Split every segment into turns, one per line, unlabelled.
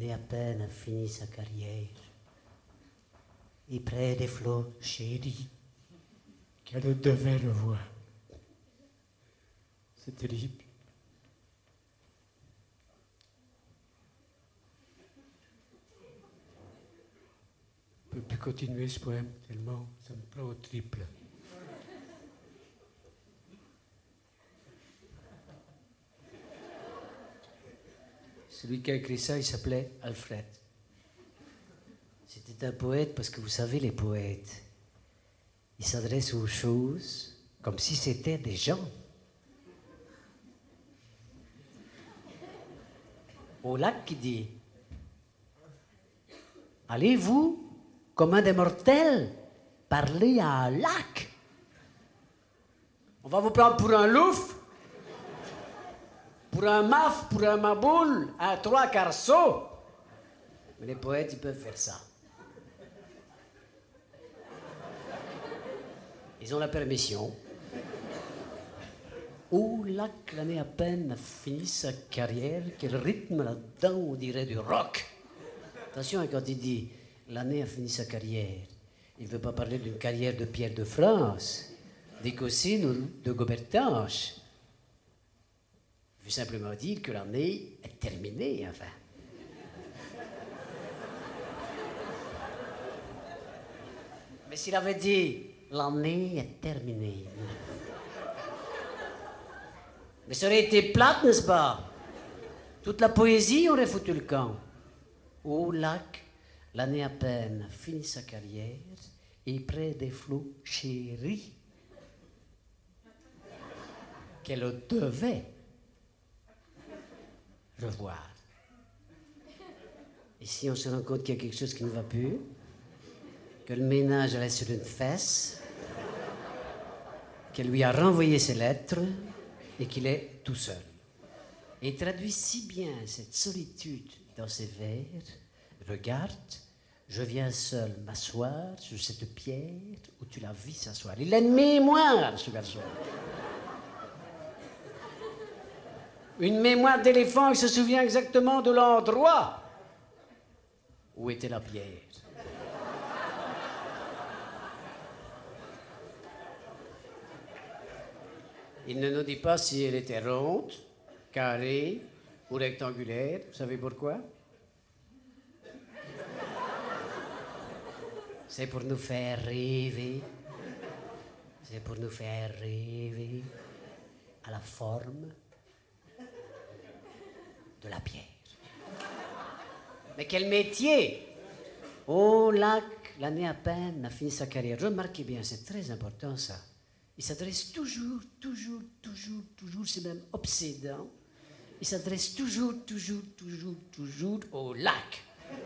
l'année à peine a fini sa carrière. Et près des flots chéris, qu'elle devait le voir. C'est terrible. Je ne peux plus continuer ce poème, tellement ça me prend au triple. Celui qui a écrit ça, il s'appelait Alfred. C'était un poète parce que vous savez, les poètes, ils s'adressent aux choses comme si c'était des gens. Au lac qui dit « Allez-vous, comme un des mortels, parler à un lac? On va vous prendre pour un louf, pour un maf, pour un maboule, un trois quarts saut. » Mais les poètes, ils peuvent faire ça. Ils ont la permission. Au lac, l'année à peine a fini sa carrière, quel rythme là-dedans, on dirait du rock. Attention, quand il dit l'année a fini sa carrière, il ne veut pas parler d'une carrière de Pierre de France, d'Écossine ou de Gobertanche. Il veut simplement dire que l'année est terminée, enfin. Mais s'il avait dit l'année est terminée, mais ça aurait été plate, n'est-ce pas? Toute la poésie aurait foutu le camp. Au lac, l'année à peine finit sa carrière, et près des flots chéris qu'elle devait revoir. Et si on se rend compte qu'il y a quelque chose qui ne va plus, que le ménage reste sur une fesse, qu'elle lui a renvoyé ses lettres et qu'il est tout seul. Et il traduit si bien cette solitude dans ses vers. Regarde, je viens seul m'asseoir sur cette pierre où tu l'as vu s'asseoir. Il a une mémoire, ce garçon. Une mémoire d'éléphant qui se souvient exactement de l'endroit où était la pierre. Il ne nous dit pas si elle était ronde, carrée ou rectangulaire. Vous savez pourquoi? C'est pour nous faire rêver. C'est pour nous faire rêver à la forme de la pierre. Mais quel métier! Au lac, l'année à peine a fini sa carrière. Remarquez bien, c'est très important ça. Il s'adresse toujours, c'est même obsédant. Il s'adresse toujours au lac.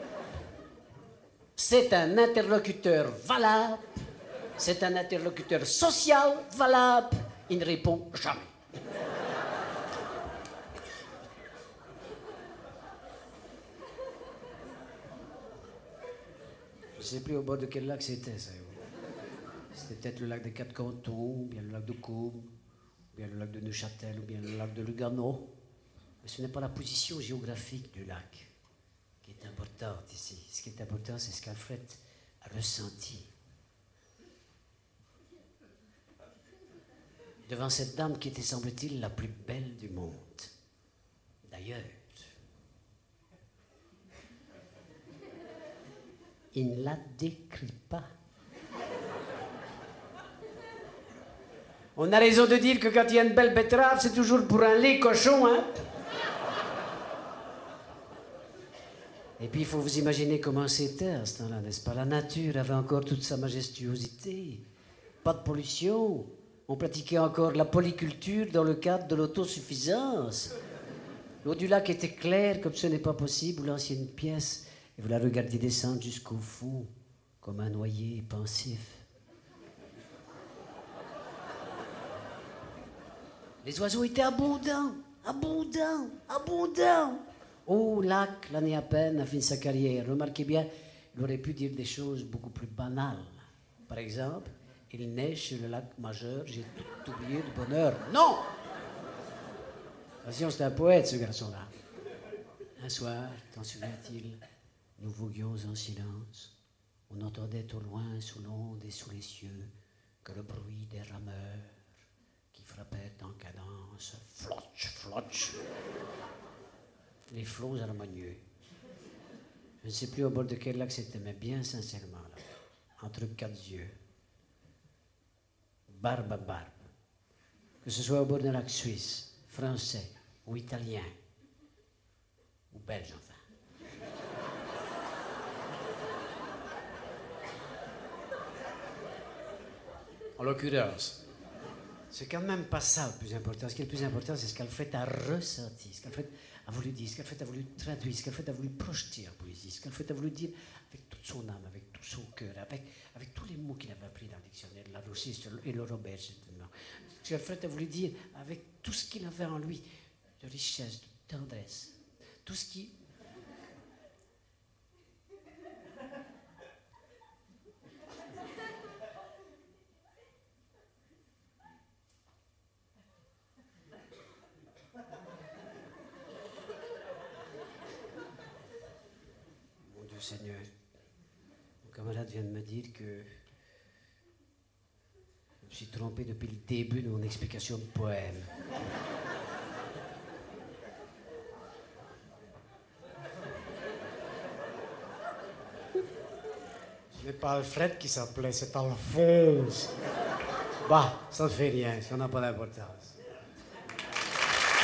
C'est un interlocuteur valable, c'est un interlocuteur social valable. Il ne répond jamais. Je ne sais plus au bord de quel lac c'était, ça. C'était peut-être le lac des Quatre Cantons, ou bien le lac de Caume, ou bien le lac de Neuchâtel, ou bien le lac de Lugano. Mais ce n'est pas la position géographique du lac qui est importante ici. Ce qui est important, c'est ce qu'Alfred a ressenti. Devant cette dame qui était, semble-t-il, la plus belle du monde. D'ailleurs, il ne la décrit pas. On a raison de dire que quand il y a une belle betterave, c'est toujours pour un lait cochon, hein? Et puis, il faut vous imaginer comment c'était à ce temps-là, n'est-ce pas? La nature avait encore toute sa majestuosité. Pas de pollution. On pratiquait encore la polyculture dans le cadre de l'autosuffisance. L'eau du lac était claire, comme ce n'est pas possible. Vous lanciez une pièce et vous la regardiez descendre jusqu'au fond, comme un noyer pensif. Les oiseaux étaient abondants. Au lac, l'année à peine a fini sa carrière. Remarquez bien, il aurait pu dire des choses beaucoup plus banales. Par exemple, il neige sur le lac Majeur, j'ai tout oublié de bonheur. Non! Attention, c'est un poète, ce garçon-là. Un soir, t'en souviens-t-il, nous voguions en silence. On entendait au loin, sous l'onde et sous les cieux, que le bruit des rameurs qui frappaient en cadence. Flotch, flotch. Les flots harmonieux. Je ne sais plus au bord de quel lac c'était, mais bien sincèrement, là, entre quatre yeux. Barbe à barbe. Que ce soit au bord d'un lac suisse, français ou italien, ou belge enfin. En l'occurrence, c'est quand même pas ça le plus important. Ce qui est le plus important, c'est ce qu'Alfred a ressenti, ce qu'Alfred a voulu dire, ce qu'Alfred a voulu traduire, ce qu'Alfred a voulu projeter en poésie, ce qu'Alfred a voulu dire avec toute son âme, avec tout son cœur, avec tous les mots qu'il avait appris dans le dictionnaire, la Rossiste et le Robert, certainement. Ce qu'Alfred a voulu dire avec tout ce qu'il avait en lui, de richesse, de tendresse, tout ce qui... Seigneur, mon camarade vient de me dire que je me suis trompé depuis le début de mon explication de poème. Ce n'est pas Alfred qui s'appelait, c'est Alphonse. Bah, ça ne fait rien, ça n'a pas d'importance.